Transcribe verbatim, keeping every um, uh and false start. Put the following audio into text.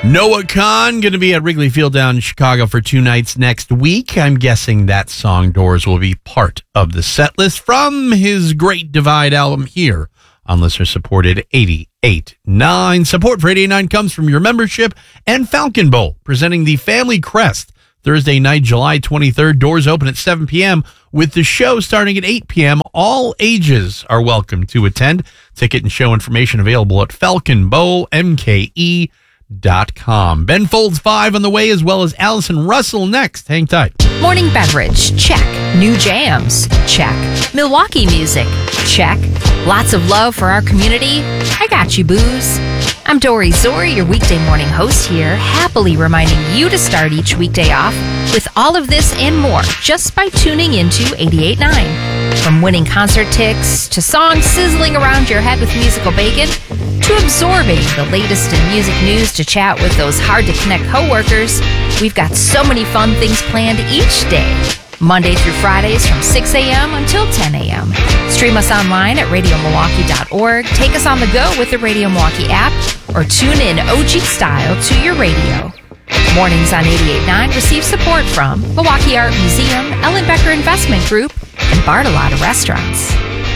Noah Kahan going to be at Wrigley Field down in Chicago for two nights next week. I'm guessing that song Doors will be part of the set list from his Great Divide album here on listener-supported eighty-eight point nine. Support for eighty-eight point nine comes from your membership and Falcon Bowl, presenting the Family Crest Thursday night, July twenty-third. Doors open at seven p.m. with the show starting at eight p.m. All ages are welcome to attend. Ticket and show information available at falcon bowl m k e dot com. Ben Folds five on the way, as well as Allison Russell next. Hang tight. Morning beverage, check. New jams, check. Milwaukee music, check. Lots of love for our community. I got you, booze. I'm Dory Zori, your weekday morning host here, happily reminding you to start each weekday off with all of this and more just by tuning into eighty-eight point nine. From winning concert tickets to songs sizzling around your head with musical bacon to absorbing the latest in music news to chat with those hard-to-connect coworkers, we've got so many fun things planned each day. Monday through Fridays from six a.m. until ten a.m. Stream us online at radio milwaukee dot org. Take us on the go with the Radio Milwaukee app or tune in O G style to your radio. Mornings on eighty-eight point nine receive support from Milwaukee Art Museum, Ellen Becker Investment Group, and Bartolotta Restaurants.